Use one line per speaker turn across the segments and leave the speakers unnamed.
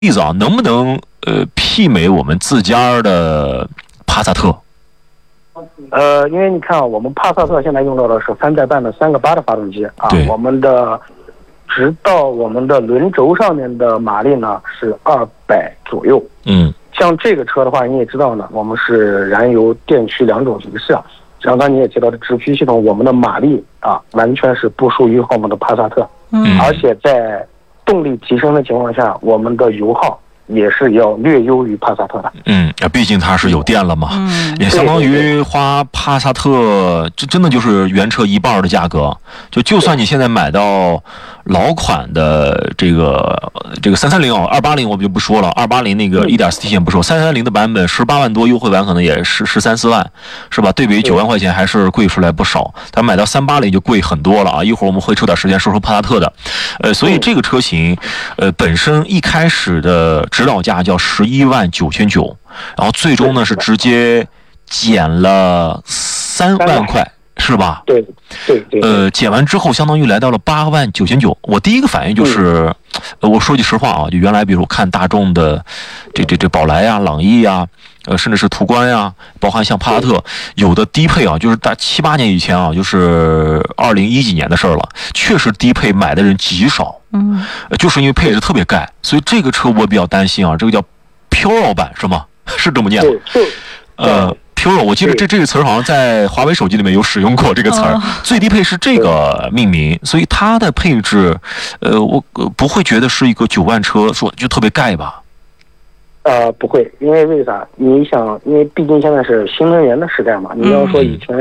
例子啊，能不能媲美我们自家的帕萨特？
因为你看啊，我们帕萨特现在用到的是3代半的3个8的发动机啊，我们的直到我们的轮轴上面的马力呢是200左右。像这个车的话，你也知道呢，我们是燃油电驱2种形式啊。像刚才你也提到的直驱系统，我们的马力啊完全是不输于我们的帕萨特，而且在动力提升的情况下，我们的油耗也是要略优于帕萨特的。
毕竟它是有电了嘛，也相当于花帕萨特，这真的就是原车1半的价格。就算你现在买到老款的这个330啊，280我们就不说了，280那个 1.4T 先不说，330的版本18万多，优惠版可能也是13、14万，是吧？对比9万块钱还是贵出来不少。但买到380就贵很多了啊！一会儿我们会抽点时间说说帕萨特的，所以这个车型，本身一开始的指导价叫11万9,900，然后最终呢是直接减了3万块。是吧？
对。
减完之后，相当于来到了8万9,900。我第一个反应就是，我说句实话啊，就原来比如看大众的这宝来呀、朗逸呀，甚至是途观呀，包含像帕萨特，有的低配啊，就是在7、8年以前啊，就是2010几年的事儿了，确实低配买的人极少。就是因为配置特别盖，所以这个车我比较担心啊，这个叫Puro版是吗？是这么念吗？Puro， 我记得这个词儿好像在华为手机里面有使用过这个词儿，最低配是这个命名，所以它的配置，我不会觉得是一个9万车说就特别盖吧？
不会，因为啥？你想，因为毕竟现在是新能源的时代嘛，你要说以前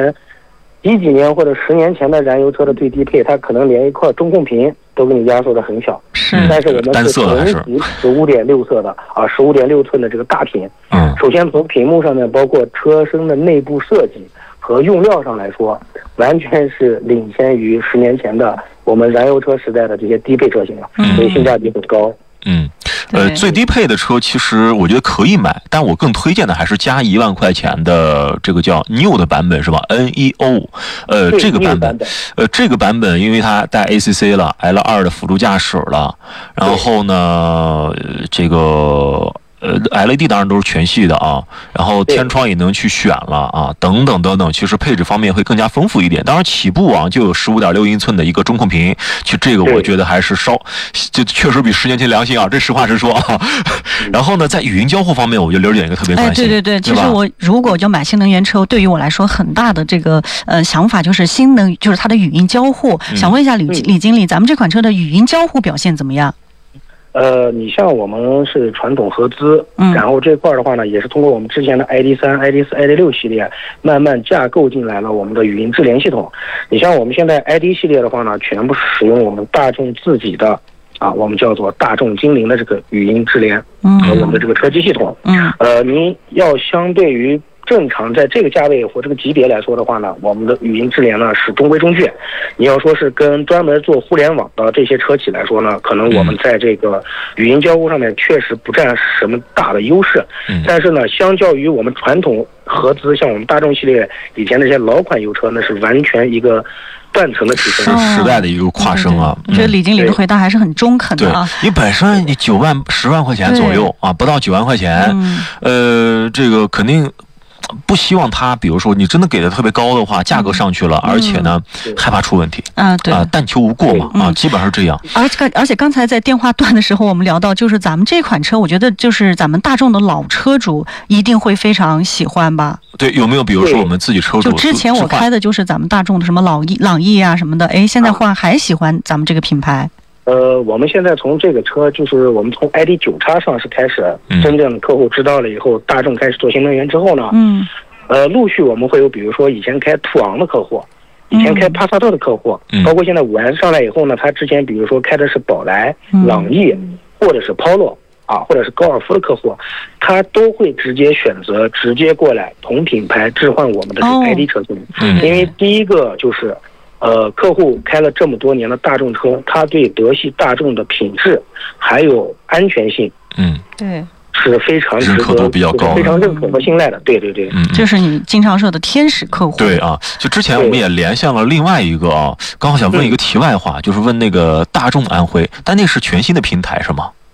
10几年或者10年前的燃油车的最低配，它可能连一块中控屏都给你压缩的很小，但是我们是同级15.6色的啊，15.6寸的这个大屏。首先从屏幕上面，包括车身的内部设计和用料上来说，完全是领先于10年前的我们燃油车时代的这些低配车型了，所以性价比很高。
最低配的车其实我觉得可以买，但我更推荐的还是加1万块钱的这个叫 Neo 的版本，是吧 ？NEO， 这个版本，这个版本因为它带 ACC 了 ，L2 的辅助驾驶了，然后呢，这个。LED 当然都是全系的啊，然后天窗也能去选了啊，等等等等，其实配置方面会更加丰富一点。当然起步啊就有15.6英寸的一个中控屏，其实这个我觉得还是就确实比10年前良心啊，这实话实说啊。然后呢，在语音交互方面，我觉得刘姐一个特别关心。
对，其实我如果就买新能源车，对于我来说很大的这个想法就是就是它的语音交互。想问一下李经理，咱们这款车的语音交互表现怎么样？
你像我们是传统合资，然后这块的话呢，也是通过我们之前的 ID3、ID4、ID6 系列慢慢架构进来了我们的语音智联系统。你像我们现在 ID 系列的话呢，全部使用我们大众自己的我们叫做大众精灵的这个语音智联和我们的这个车机系统。您要相对于正常在这个价位或这个级别来说的话呢，我们的语音智联呢是中规中矩。你要说是跟专门做互联网的这些车企来说呢，可能我们在这个语音交互上面确实不占什么大的优势。但是呢，相较于我们传统合资，像我们大众系列以前那些老款油车，那是完全一个断层的提升，
是时代的一个跨升啊。
觉得李经理的回答还是很中肯的啊。
你本身你9万、10万块钱左右啊，不到9万块钱，这个肯定。不希望它，比如说你真的给的特别高的话，价格上去了，而且呢，害怕出问题
对
但求无过嘛基本上是这样。
而且刚才在电话断的时候，我们聊到，就是咱们这款车，我觉得就是咱们大众的老车主一定会非常喜欢吧？
对，有没有比如说我们自己车主？
就之前我开的就是咱们大众的什么朗逸啊什么的，现在还喜欢咱们这个品牌。
我们现在从这个车，就是我们从 ID.9X 上市开始，真正客户知道了以后，大众开始做新能源之后呢，陆续我们会有，比如说以前开途昂的客户，以前开帕萨特的客户，包括现在5S上来以后呢，他之前比如说开的是宝来、朗逸，或者是 Polo 或者是高尔夫的客户，他都会直接选择直接过来同品牌置换我们的这个 ID 车型，因为第一个就是。客户开了这么多年的大众车，他对德系大众的品质还有安全性，
对，
是非常值得、
认可度比较高，
非常认可和信赖的。对，
这是你经常说的天使客户。
对啊，就之前我们也连线了另外一个刚好想问一个题外话，就是问那个大众安徽，但那是全新的平台是吗？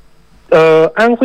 安徽